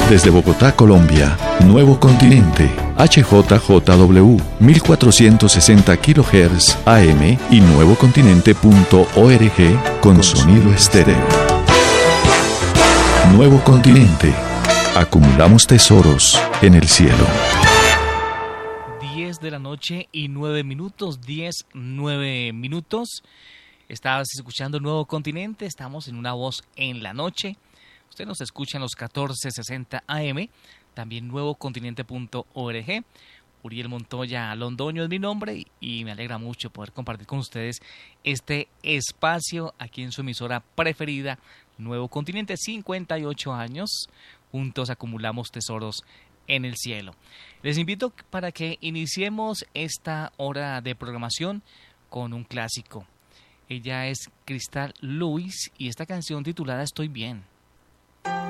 Desde Bogotá, Colombia, Nuevo Continente, HJJW, 1460 kHz AM y nuevocontinente.org con sonido estéreo. Nuevo Continente. Acumulamos tesoros en el cielo. 10 de la noche y 9 minutos, 9 minutos. Estabas escuchando Nuevo Continente, estamos en Una Voz en la Noche. Usted nos escucha en los 1460 AM, también nuevocontinente.org. Uriel Montoya Londoño es mi nombre y me alegra mucho poder compartir con ustedes este espacio aquí en su emisora preferida, Nuevo Continente. 58 años, juntos acumulamos tesoros en el cielo. Les invito para que iniciemos esta hora de programación con un clásico. Ella es Crystal Lewis y esta canción titulada Estoy Bien.